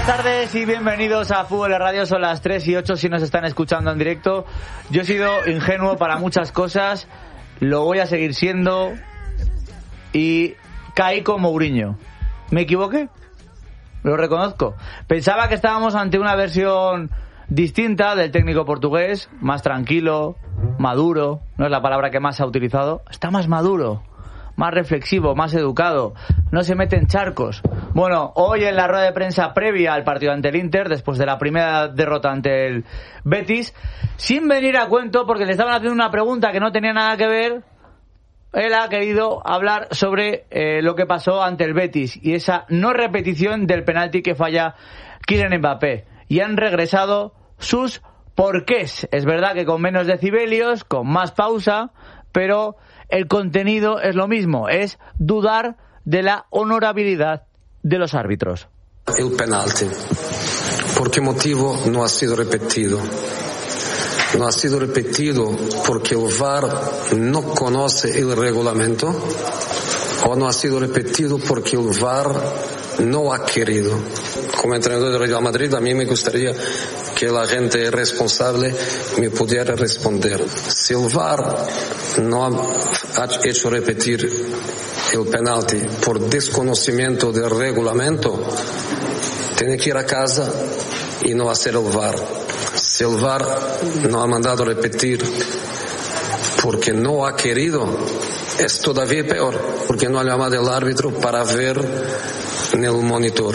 tardes y bienvenidos a Fútbol de Radio. Son las 3:08 si nos están escuchando en directo. Yo he sido ingenuo para muchas cosas, lo voy a seguir siendo y caí con Mourinho. ¿Me equivoqué? Lo reconozco. Pensaba que estábamos ante una versión distinta del técnico portugués, más tranquilo, maduro, no es la palabra que más se ha utilizado, está más maduro, más reflexivo, más educado, no se mete en charcos. Bueno, hoy en la rueda de prensa previa al partido ante el Inter, después de la primera derrota ante el Betis, sin venir a cuento, porque le estaban haciendo una pregunta que no tenía nada que ver, él ha querido hablar sobre lo que pasó ante el Betis y esa no repetición del penalti que falla Kylian Mbappé. Y han regresado sus porqués. Es verdad que con menos decibelios, con más pausa, pero el contenido es lo mismo, es dudar de la honorabilidad de los árbitros. El penalti. ¿Por qué motivo no ha sido repetido? No ha sido repetido porque el VAR no conoce el reglamento, o no ha sido repetido porque el VAR no ha querido. Como entrenador del Real Madrid, a mí me gustaría que la gente responsable me pudiera responder. Si el VAR no ha hecho repetir el penalti por desconocimiento del reglamento, tiene que ir a casa y no hacer el VAR. Si el VAR no ha mandado repetir porque no ha querido, es todavía peor, porque no ha llamado al árbitro para ver en el monitor.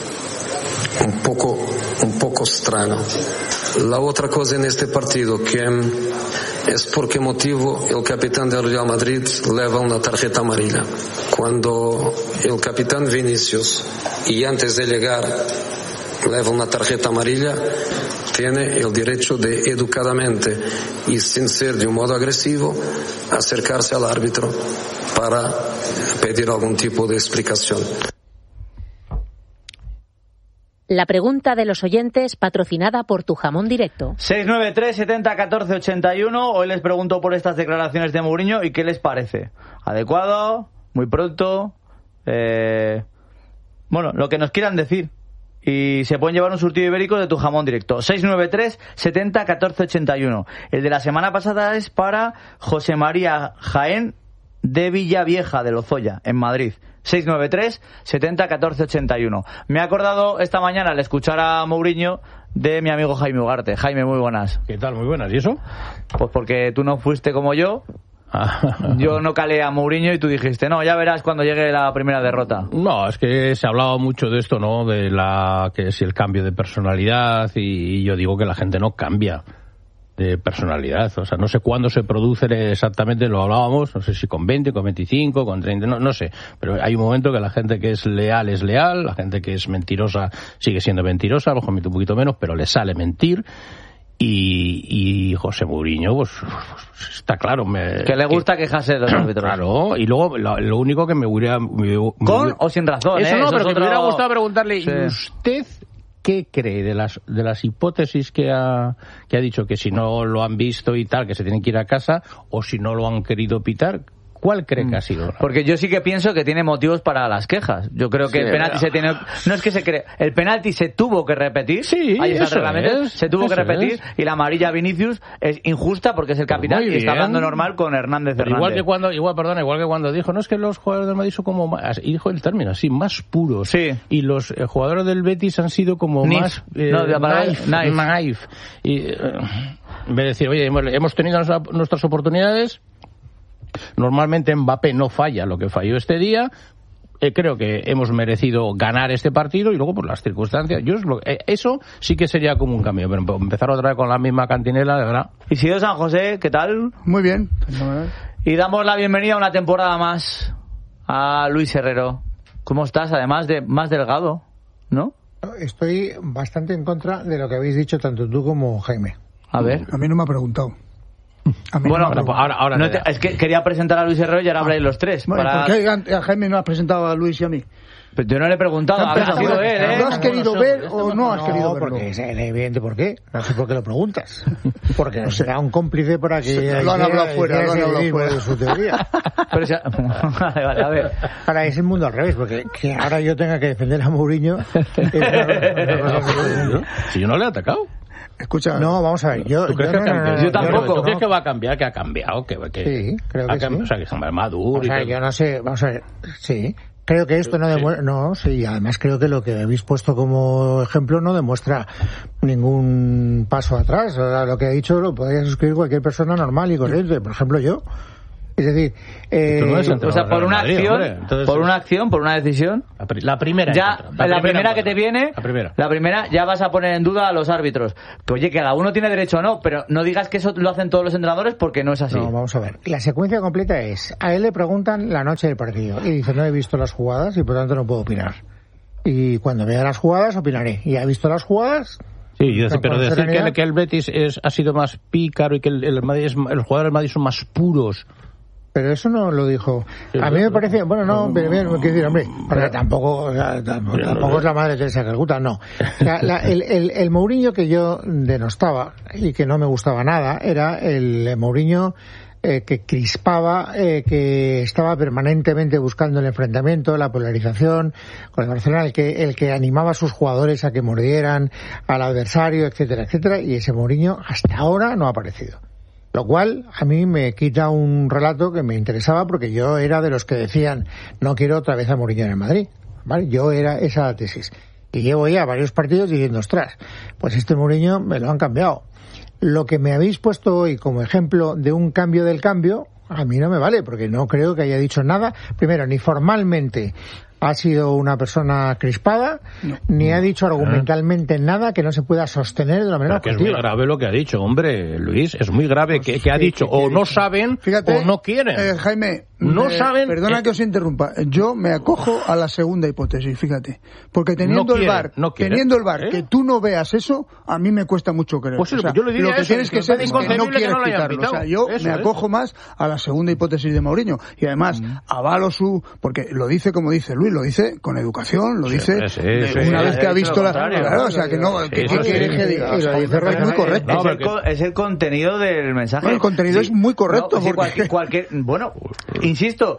Un poco extraño. La otra cosa en este partido que es por qué motivo el capitán del Real Madrid lleva una tarjeta amarilla. Cuando el capitán Vinicius, y antes de llegar, lleva una tarjeta amarilla, tiene el derecho de educadamente y sin ser de un modo agresivo acercarse al árbitro para pedir algún tipo de explicación. La pregunta de los oyentes, patrocinada por Tu Jamón Directo. 693 70 14 81. Hoy les pregunto por estas declaraciones de Mourinho y qué les parece. ¿Adecuado? ¿Muy pronto? Bueno, lo que nos quieran decir. Y se pueden llevar un surtido ibérico de Tu Jamón Directo. 693 70 14 81. El de la semana pasada es para José María Jaén de Villavieja de Lozoya, en Madrid. 693 70 14 81. Me he acordado esta mañana al escuchar a Mourinho de mi amigo Jaime Ugarte. Jaime, muy buenas. ¿Qué tal? Muy buenas. ¿Y eso? Pues porque tú no fuiste como yo. Yo no calé a Mourinho y tú dijiste, no, ya verás cuando llegue la primera derrota. No, es que se hablaba mucho de esto, ¿no? De que si el cambio de personalidad, y yo digo que la gente no cambia de personalidad. O sea, no sé cuándo se produce exactamente, lo hablábamos, no sé si con 20, con 25, con 30, no sé. Pero hay un momento que la gente que es leal, la gente que es mentirosa sigue siendo mentirosa, a lo mejor un poquito menos, pero le sale mentir. Y José Mourinho, pues está claro. Que le gusta quejarse de los árbitros. Claro, y luego lo único que me hubiera... ¿Con o sin razón? Eso no, eso pero que me hubiera gustado preguntarle, sí. ¿y usted qué cree de las hipótesis que ha dicho que si no lo han visto y tal, que se tienen que ir a casa, o si no lo han querido pitar? ¿Cuál cree que ha sido? Porque yo sí que pienso que tiene motivos para las quejas. Yo creo que el penalti se tiene... No es que se cree... El penalti se tuvo que repetir. Sí, ahí está el reglamento. Se tuvo que repetir. Y la amarilla a Vinicius es injusta porque es el capitán y está hablando normal con Hernández. Igual que cuando dijo, no es que los jugadores del Madrid son como más... Y dijo el término así, más puros. Sí. Y los jugadores del Betis han sido como más... naif. Y en vez de decir, oye, hemos tenido nuestras oportunidades... Normalmente Mbappé no falla lo que falló este día. Creo que hemos merecido ganar este partido y luego por las circunstancias. Eso sí que sería como un cambio, pero empezar otra vez con la misma cantinela, de verdad. Isidro San José, ¿qué tal? Muy bien. Y damos la bienvenida a una temporada más a Luis Herrero. ¿Cómo estás? Además de más delgado, ¿no? Estoy bastante en contra de lo que habéis dicho tanto tú como Jaime. A ver. A mí no me ha preguntado. Bueno, ahora no es que quería presentar a Luis Herrero y ahora habláis los tres. Bueno, ¿por qué a Jaime no has presentado a Luis y a mí? Pero yo no le he preguntado, a ver, ha sido él, ¿eh? ¿Lo has querido ver o no has querido verlo? Porque es evidente por qué. No sé por qué lo preguntas. Porque no será un cómplice para que... Lo han hablado fuera de su teoría. Pero vale, a ver. Ahora es el mundo al revés, porque que ahora yo tenga que defender a Mourinho... Si yo no le he atacado. Escucha, no, vamos a ver. Yo tampoco. ¿Tú crees que va a cambiar? Que ha cambiado. Sí, creo que sí. O sea, que es más maduro. O sea, yo no sé, vamos a ver. Sí. Creo que esto no demuestra... No, sí, además creo que lo que habéis puesto como ejemplo no demuestra ningún paso atrás. O sea, lo que ha dicho lo podría suscribir cualquier persona normal y corriente. Por ejemplo, yo. Es decir, o sea, por una acción, entonces, por una acción, por una decisión, la primera que te viene, la primera ya vas a poner en duda a los árbitros. Que oye, que cada uno tiene derecho o no, pero no digas que eso lo hacen todos los entrenadores porque no es así. No, vamos a ver. La secuencia completa es, a él le preguntan la noche del partido y dice, no he visto las jugadas y por tanto no puedo opinar. Y cuando vea las jugadas opinaré. ¿Y ha visto las jugadas? Sí, pero decir que el Betis ha sido más pícaro y que el jugador del Madrid son más puros. Pero eso no lo dijo. A mí me parece, bueno, no, pero quiero decir, hombre, porque tampoco es la madre Teresa de Calcuta, no. El Mourinho que yo denostaba y que no me gustaba nada era el Mourinho que crispaba, que estaba permanentemente buscando el enfrentamiento, la polarización con el Barcelona, el que animaba a sus jugadores a que mordieran al adversario, etcétera, etcétera, y ese Mourinho hasta ahora no ha aparecido. Lo cual a mí me quita un relato que me interesaba porque yo era de los que decían no quiero otra vez a Mourinho en el Madrid, ¿vale? Yo era esa tesis. Y llevo ya varios partidos diciendo, ostras, pues este Mourinho me lo han cambiado. Lo que me habéis puesto hoy como ejemplo de un cambio del cambio, a mí no me vale porque no creo que haya dicho nada. Primero, ni formalmente ha sido una persona crispada, ni ha dicho argumentalmente nada que no se pueda sostener de una manera objetiva. Es muy grave lo que ha dicho, hombre, Luis, es muy grave que ha dicho o no saben o no quieren. Jaime, no saben. Perdona que os interrumpa, yo me acojo a la segunda hipótesis, fíjate, porque teniendo el VAR, que tú no veas eso, a mí me cuesta mucho creer. Pues yo le diría lo que eso, tienes que ser es que no quieres quitarlo. O sea, yo me acojo más a la segunda hipótesis de Mourinho y además avalo porque lo dice como dice Luis, lo dice con educación, lo dice una vez que ha visto claro, o sea que no, que quiere que diga, es muy correcto. Es el contenido del mensaje. El contenido es muy correcto. Bueno, insisto,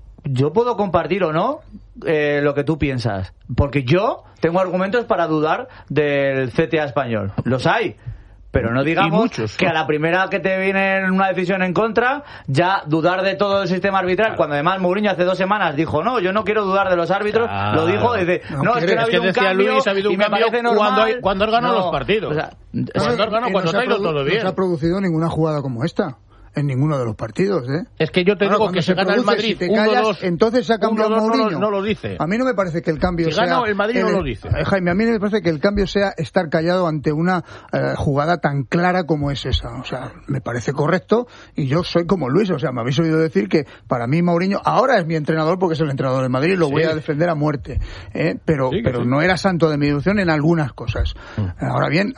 yo puedo compartir o no lo que tú piensas, porque yo tengo argumentos para dudar del CTA español. Los hay. Pero no digamos que a la primera que te viene una decisión en contra, ya dudar de todo el sistema arbitral, cuando además Mourinho hace 2 semanas dijo, no, yo no quiero dudar de los árbitros, lo dijo, dice, es que no ha habido un cambio, Luis, ha habido un cambio cuando has ganado los partidos. O sea, cuando te ha ido todo bien. No se ha producido ninguna jugada como esta. En ninguno de los partidos, ¿eh? Es que yo te digo que se gana el Madrid, si te callas, entonces se ha cambiado Mourinho. No lo dice. A mí no me parece que el cambio sea... Si gana el Madrid no lo dice. Jaime, a mí me parece que el cambio sea estar callado ante una jugada tan clara como es esa. O sea, me parece correcto y yo soy como Luis. O sea, me habéis oído decir que para mí Mourinho ahora es mi entrenador porque es el entrenador del Madrid y lo voy a defender a muerte. Pero no era santo de mi devoción en algunas cosas. Ahora bien,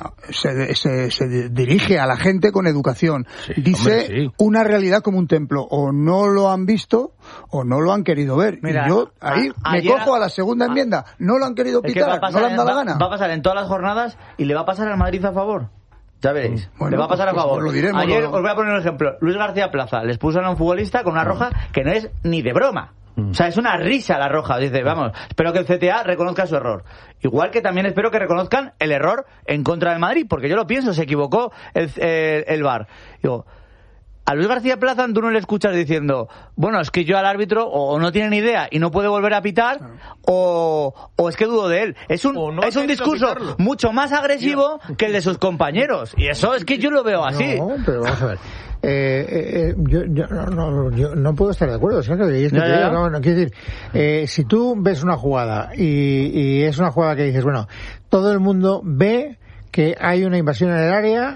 se dirige a la gente con educación. Dice una realidad como un templo, o no lo han visto o no lo han querido ver. Mira, y yo ahí me cojo a la segunda enmienda, no lo han querido pitar, no le han dado la gana. Va a pasar en todas las jornadas y le va a pasar al Madrid a favor. Ya veréis, le va a pasar a favor. Lo diremos, ayer os voy a poner un ejemplo. Luis García Plaza les puso a un futbolista con una roja que no es ni de broma. O sea, es una risa la roja. Dice, vamos, espero que el CTA reconozca su error. Igual que también espero que reconozcan el error en contra del Madrid, porque yo lo pienso, se equivocó el VAR. Digo, a Luis García Plaza tú no le escuchas diciendo, bueno, es que yo al árbitro o no tiene ni idea y no puede volver a pitar, o es que dudo de él. Es un discurso mucho más agresivo que el de sus compañeros. Y eso es que yo lo veo así. No, pero vamos a ver. Yo no puedo estar de acuerdo, ¿sabes? Quiero decir, si tú ves una jugada y es una jugada que dices, bueno, todo el mundo ve que hay una invasión en el área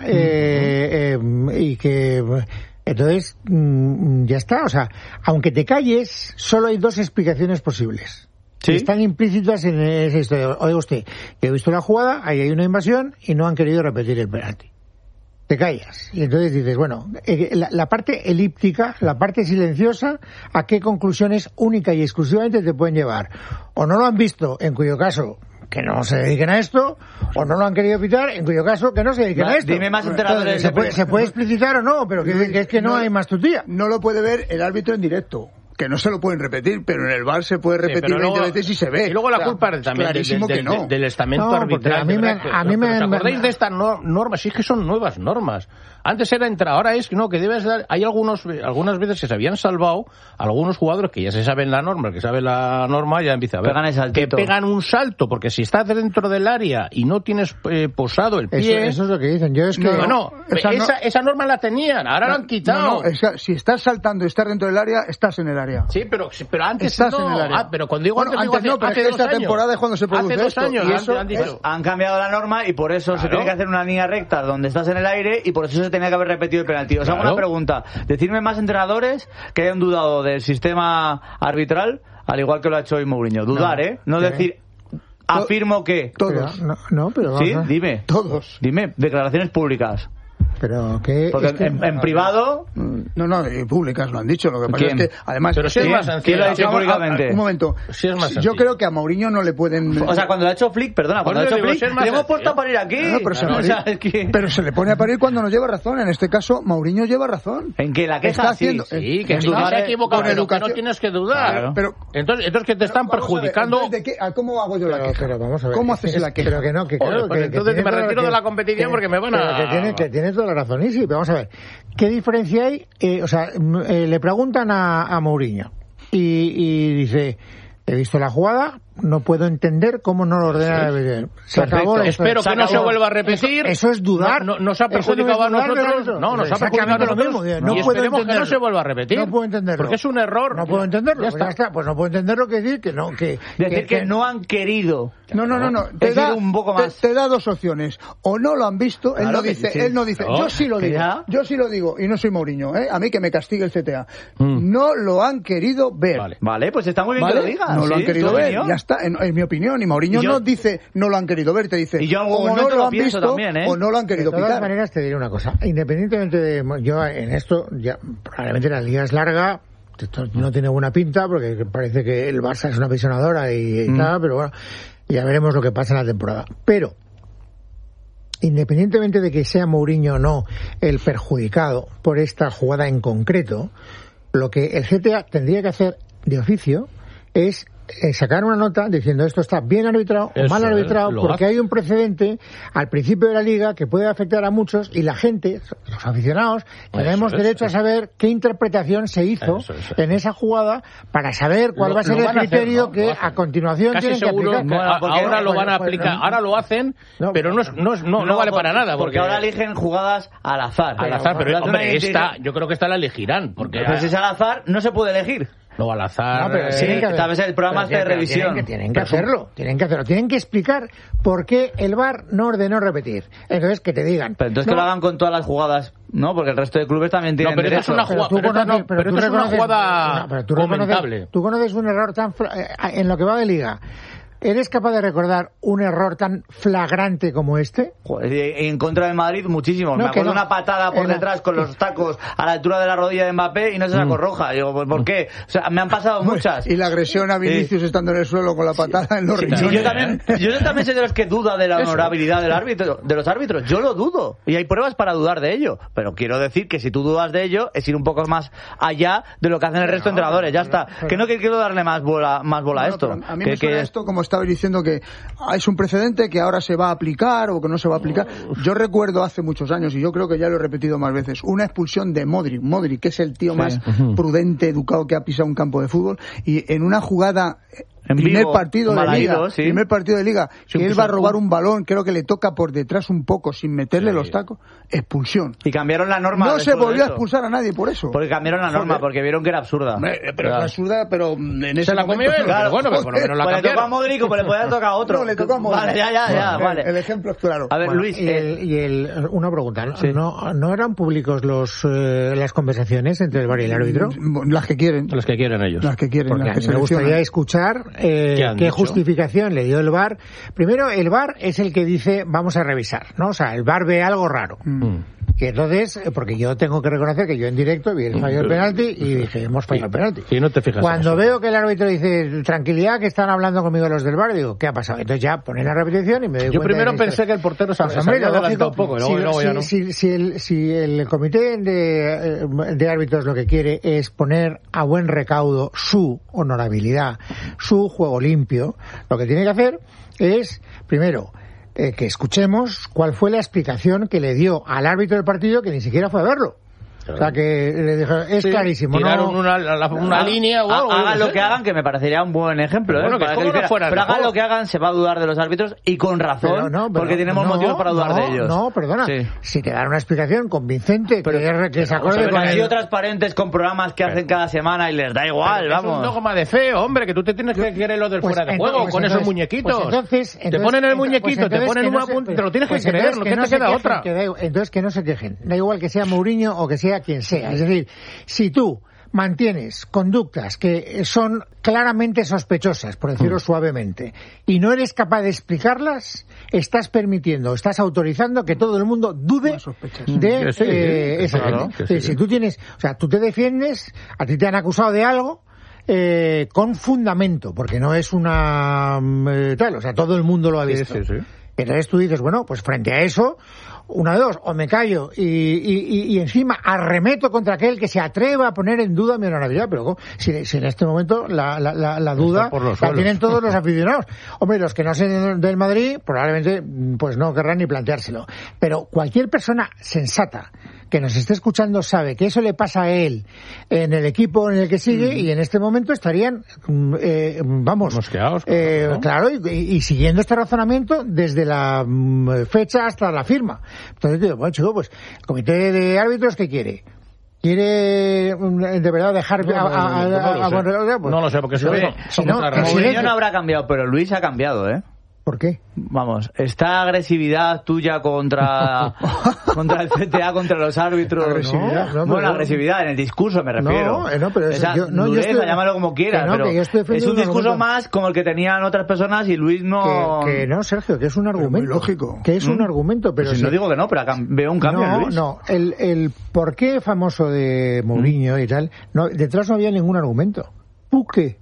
y que entonces ya está, o sea, aunque te calles, solo hay 2 explicaciones posibles. ¿Sí? Están implícitas en esa historia. Oiga usted, yo he visto la jugada, ahí hay una invasión y no han querido repetir el penalti. te callas. Y entonces dices, bueno, la parte elíptica, la parte silenciosa, ¿a qué conclusiones única y exclusivamente te pueden llevar? O no lo han visto, en cuyo caso que no se dediquen a esto, o no lo han querido pitar, en cuyo caso que no se dediquen a esto. Dime más entrenadores. Se puede explicitar o no, pero que es que no hay más tutía. No lo puede ver el árbitro en directo. Que no se lo pueden repetir, pero en el VAR se puede repetir 20 veces y se ve. Y luego la culpa también del estamento arbitral. A mí me ¿Os acordáis de estas normas? Sí, es que son nuevas normas. Antes era entrar, ahora es que no, que debes dar. Hay algunas veces que se habían salvado algunos jugadores que ya se saben la norma, el que sabe la norma ya empieza a ver que pegan un salto, porque si estás dentro del área y no tienes posado el pie. Eso es lo que dicen. Yo es que esa norma la tenían, ahora la han quitado. Si estás saltando y estás dentro del área, estás en el área. Sí, pero antes estás no. en el área. Pero cuando digo antes no, pero es que esta temporada es cuando se produce hace 2 años. Y eso han cambiado la norma y por eso se tiene que hacer una línea recta donde estás en el aire y por eso se tenía que haber repetido el penalti. Os hago una pregunta. Decidme más entrenadores que hayan dudado del sistema arbitral, al igual que lo ha hecho hoy Mourinho. Dudar, No decir, afirmo que... Todos. Pero ¿Sí? Dime. Todos. Dime, declaraciones públicas. Pero que porque en privado públicas lo han dicho, lo que pasa es que además pero si es más sencillo. ¿Quién lo ha dicho públicamente? Un momento, si es más yo creo que a Mourinho no le pueden, o sea, cuando lo ha hecho Flick, perdona, cuando lo ha hecho Flick le hemos puesto a parir aquí. Pero se le pone a parir cuando no lleva razón. En este caso Mourinho lleva razón. En que la queja está haciendo, sí, que se ha equivocado, pero que no tienes que dudar. Claro, pero entonces que te están perjudicando. ¿Cómo hago yo la queja? Pero vamos a ver. ¿Cómo haces la queja? Pero que no, que claro, entonces me retiro de la competición porque me van a... Que tienes toda la razón, y sí, pero vamos a ver, ¿qué diferencia hay? Le preguntan a Mourinho y dice, he visto la jugada, no puedo entender cómo no lo ordena el vídeo. Se acabó. Espero que no se vuelva a repetir. Eso es dudar. No nos ha perjudicado a nosotros. No, nos ha perjudicado a nosotros. No puedo entenderlo. Que no se vuelva a repetir. No puedo entenderlo. Porque es un error. No puedo entenderlo. Ya está. Pues no puedo entenderlo, que decir que no. Decir que no han querido. No. Te da 2 opciones. O no lo han visto. Él no dice. Yo sí lo digo. Yo sí lo digo. Y no soy Mourinho. A mí que me castigue el CTA. No lo han querido ver. Vale, pues está muy bien que lo digas. No lo han querido ver. Ya está. En mi opinión. Y Mourinho no dice no lo han querido ver, te dice o no lo han visto también, o no lo han querido pitar. De todas maneras te diré una cosa, independientemente de yo en esto, ya probablemente la liga es larga, esto no tiene buena pinta porque parece que el Barça es una apisonadora y nada, pero bueno, ya veremos lo que pasa en la temporada. Pero independientemente de que sea Mourinho o no el perjudicado por esta jugada en concreto, lo que el CTA tendría que hacer de oficio es sacar una nota diciendo esto está bien arbitrado o mal arbitrado, porque hay un precedente al principio de la liga que puede afectar a muchos y la gente, los aficionados, tenemos derecho a saber qué interpretación se hizo en esa jugada para saber cuál va a ser el criterio que a continuación tienen que aplicar. Ahora lo van a aplicar, ahora lo hacen, pero no vale para nada. Porque ahora eligen jugadas al azar. Pero hombre, yo creo que esta la elegirán. Porque si es al azar, no se puede elegir. No, al azar. Pero sabes, el programa de revisión. Tienen que hacerlo. Tienen que explicar por qué el VAR no ordenó repetir. Entonces, que te digan. Pero entonces que lo hagan con todas las jugadas, ¿no? Porque el resto de clubes también tienen pero derecho. Es una jugada, pero esto es una jugada comentable. Tú conoces un error tan en lo que va de liga. ¿Eres capaz de recordar un error tan flagrante como este? Joder, en contra del Madrid, muchísimo. Me acuerdo una patada por detrás con los tacos a la altura de la rodilla de Mbappé y no se sacó roja. Digo, pues ¿por qué? O sea, me han pasado muchas. Y la agresión a Vinicius estando en el suelo con la patada en los riñones. Yo también soy de los que duda de la honorabilidad de los árbitros. Yo lo dudo. Y hay pruebas para dudar de ello. Pero quiero decir que si tú dudas de ello, es ir un poco más allá de lo que hacen el resto de entrenadores. Ya está. Que no quiero darle más bola a esto. A mí me suena esto como estabais diciendo que es un precedente que ahora se va a aplicar o que no se va a aplicar. Yo recuerdo hace muchos años, y yo creo que ya lo he repetido más veces, una expulsión de Modric, que es el tío más prudente, educado que ha pisado un campo de fútbol, y en una jugada... Primer partido de liga, que él va a robar un balón, creo que le toca por detrás un poco sin meterle los tacos, expulsión. Y cambiaron la norma. No se volvió a expulsar a nadie por eso. Porque cambiaron la norma, porque vieron que era absurda. Pero absurda, pero en ese momento... Claro, bueno, pero por lo menos la cambiaron. Le tocó a Modric, pues le podía tocar a otro. No, le tocó a Modric. Vale, ya, vale. El ejemplo es claro. A ver, Luis... una pregunta, ¿no eran públicos las conversaciones entre el VAR y el árbitro? Las que quieren. Las que quieren ellos. Las que quieren. Porque a mí me gustaría escuchar qué justificación le dio el VAR. Primero, el VAR es el que dice vamos a revisar, ¿no? O sea, el VAR ve algo raro. Y entonces, porque yo tengo que reconocer que yo en directo vi el fallo del penalti y dije, hemos fallado el penalti. Y no te fijas. Cuando veo que el árbitro dice, tranquilidad, que están hablando conmigo los del VAR, digo, ¿qué ha pasado? Entonces ya ponen la repetición y me doy Yo cuenta. primero pensé que el portero se había adelantado un poco, luego ya no. Si el comité de árbitros lo que quiere es poner a buen recaudo su honorabilidad, su juego limpio, lo que tiene que hacer es, primero, que escuchemos cuál fue la explicación que le dio al árbitro del partido, que ni siquiera fue a verlo. Claro. O sea, que le dijo, es clarísimo. Tiraron una línea o algo. Hagan lo que hagan, que me parecería un buen ejemplo. Bueno, que pero hagan lo que hagan, se va a dudar de los árbitros y con razón, porque tenemos motivos para dudar de ellos. No, perdona. Sí. Si te dan una explicación convincente, que se acorde con han sido transparentes con programas que hacen cada semana y les da igual, vamos. Es un dogma de fe, hombre, que tú te tienes que querer lo del fuera de juego con esos muñequitos. Entonces, te ponen el muñequito, te ponen una punta, te lo tienes que creer, no te queda otra. Entonces que no se quejen. Da igual que sea Mourinho o que sea quien sea. Es decir, si tú mantienes conductas que son claramente sospechosas, por decirlo suavemente, y no eres capaz de explicarlas, estás permitiendo, estás autorizando que todo el mundo dude de esa gente. Si tú tienes, o sea, tú te defiendes, a ti te han acusado de algo, con fundamento, porque no es una tal, o sea, todo el mundo lo ha visto. Entonces tú dices, bueno, pues frente a eso, una de dos, o me callo y encima arremeto contra aquel que se atreva a poner en duda mi honorabilidad, pero si en este momento la duda la tienen todos los aficionados. Hombre, los que no sean del Madrid probablemente pues no querrán ni planteárselo, pero cualquier persona sensata que nos esté escuchando sabe que eso le pasa a él en el equipo en el que sigue y en este momento estarían mosqueados, ¿no? Claro, y siguiendo este razonamiento desde la fecha hasta la firma. Entonces digo, bueno, chico, pues el comité de árbitros, ¿qué quiere? ¿Quiere de verdad dejar no lo sé, porque se ve. Mourinho no habrá cambiado, pero Luis ha cambiado, ¿eh? ¿Por qué? Vamos, esta agresividad tuya contra el CTA, contra los árbitros. Agresividad, ¿no? Bueno, agresividad en el discurso me refiero. Pero dureza, llámalo como quieras, pero es un discurso más como el que tenían otras personas y Luis no. Que no, Sergio, que es un argumento. Muy lógico. Que es un argumento, pero pues no digo que no, pero veo un cambio en Luis. No, el porqué famoso de Mourinho y tal, detrás no había ningún argumento. ¿Por qué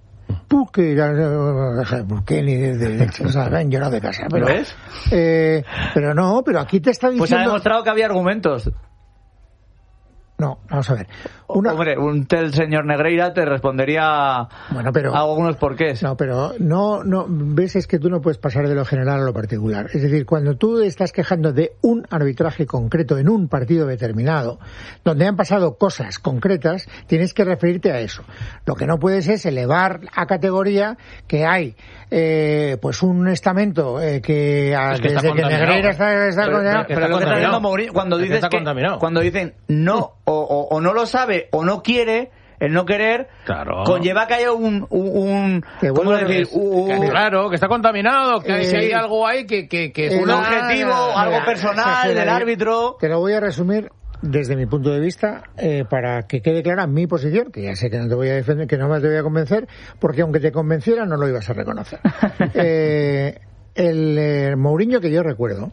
ni de han llorado de casa, pero ¿ves? Pero aquí te está diciendo. Pues ha demostrado que había argumentos. No, vamos a ver. Hombre, el señor Negreira te respondería a algunos porqués. No, pero no, ves, es que tú no puedes pasar de lo general a lo particular. Es decir, cuando tú estás quejando de un arbitraje concreto en un partido determinado, donde han pasado cosas concretas, tienes que referirte a eso. Lo que no puedes es elevar a categoría que hay pues un estamento que desde que Negreira está condenado. Pero lo que está diciendo Mourinho, cuando dicen no o no lo sabe o no quiere, el no querer conlleva que haya ¿cómo decir? Claro, que está contaminado, que si hay algo ahí que es un objetivo, algo personal del árbitro. Te lo voy a resumir desde mi punto de vista, para que quede clara mi posición, que ya sé que no te voy a defender, que no me te voy a convencer, porque aunque te convenciera no lo ibas a reconocer. El Mourinho que yo recuerdo,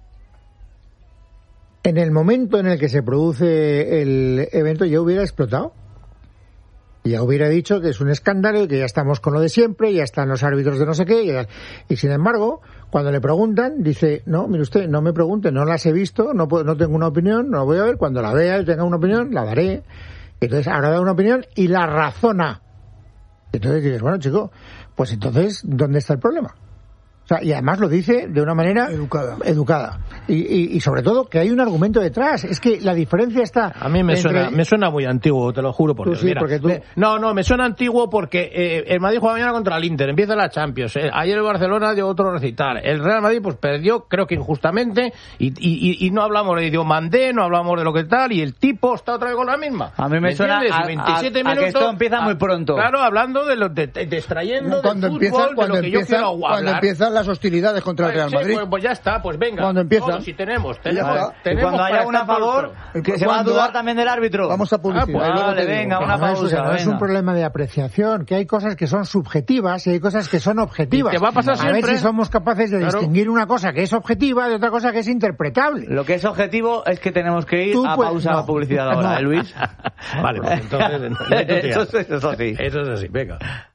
en el momento en el que se produce el evento, ya hubiera explotado. Ya hubiera dicho que es un escándalo y que ya estamos con lo de siempre, ya están los árbitros de no sé qué. Y sin embargo, cuando le preguntan, dice, no, mire usted, no me pregunte, no las he visto, no tengo una opinión, no la voy a ver. Cuando la vea y tenga una opinión, la daré. Entonces, ahora da una opinión y la razona. Entonces dices, bueno, chico, pues entonces, ¿dónde está el problema? O sea, y además lo dice de una manera educada. Y sobre todo que hay un argumento detrás. Es que la diferencia está. A mí me suena muy antiguo, te lo juro por Dios. Sí, mira, no, me suena antiguo porque el Madrid juega mañana contra el Inter, empieza la Champions. Ayer el Barcelona dio otro recital. El Real Madrid pues perdió, creo que injustamente, y no hablamos de Diomandé, no hablamos de lo que tal, y el tipo está otra vez con la misma. A mí me suena 27 minutos, que esto empieza muy pronto. Claro, hablando de extrayendo del fútbol, de lo que yo quiero hablar. Cuando empiezan las hostilidades contra el Real Madrid. Pues ya está, pues venga. Cuando empieza. si tenemos. Cuando haya una a favor, que se va a dudar también del árbitro. Vamos a publicidad. Vale, venga, una pausa. No es un problema de apreciación, que hay cosas que son subjetivas y hay cosas que son objetivas. Y te va a pasar siempre. ver si somos capaces de distinguir una cosa que es objetiva de otra cosa que es interpretable. Lo que es objetivo es que tenemos que ir a pausa a publicidad ahora, ¿eh, Luis? Vale, pues entonces... Eso sí. Eso es así, venga.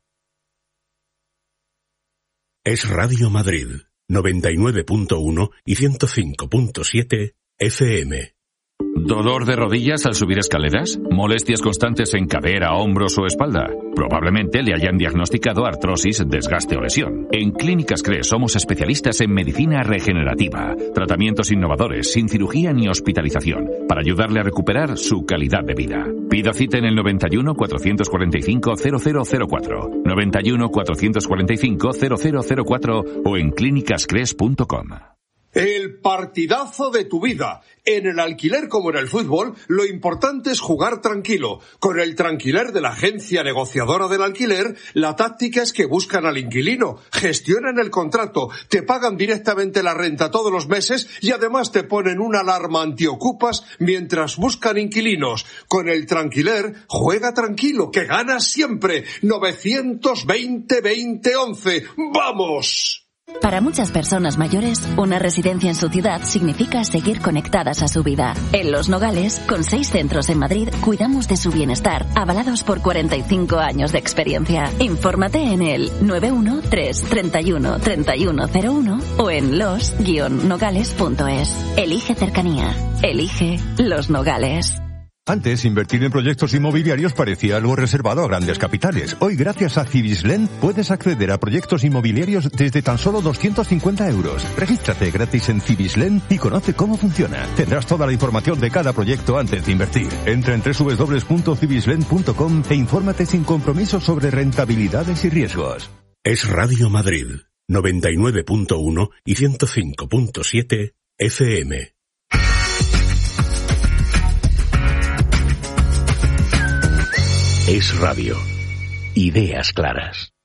Es Radio Madrid, 99.1 y 105.7 FM. ¿Dolor de rodillas al subir escaleras? ¿Molestias constantes en cadera, hombros o espalda? Probablemente le hayan diagnosticado artrosis, desgaste o lesión. En Clínicas CRES somos especialistas en medicina regenerativa, tratamientos innovadores, sin cirugía ni hospitalización, para ayudarle a recuperar su calidad de vida. Pida cita en el 91 445 0004, 91 445 0004 o en clínicascres.com. El partidazo de tu vida. En el alquiler como en el fútbol, lo importante es jugar tranquilo. Con el Tranquiler de la agencia negociadora del alquiler, la táctica es que buscan al inquilino, gestionan el contrato, te pagan directamente la renta todos los meses y además te ponen una alarma antiocupas mientras buscan inquilinos. Con el Tranquiler, juega tranquilo, que ganas siempre. 920-2011. ¡Vamos! Para muchas personas mayores, una residencia en su ciudad significa seguir conectadas a su vida. En Los Nogales, con 6 centros en Madrid, cuidamos de su bienestar, avalados por 45 años de experiencia. Infórmate en el 913-31-3101 o en los-nogales.es. Elige cercanía. Elige Los Nogales. Antes, invertir en proyectos inmobiliarios parecía algo reservado a grandes capitales. Hoy, gracias a Cibislen, puedes acceder a proyectos inmobiliarios desde tan solo 250 euros. Regístrate gratis en Cibislen y conoce cómo funciona. Tendrás toda la información de cada proyecto antes de invertir. Entra en www.cibislen.com e infórmate sin compromiso sobre rentabilidades y riesgos. Es Radio Madrid, 99.1 y 105.7 FM. Es Radio. Ideas claras.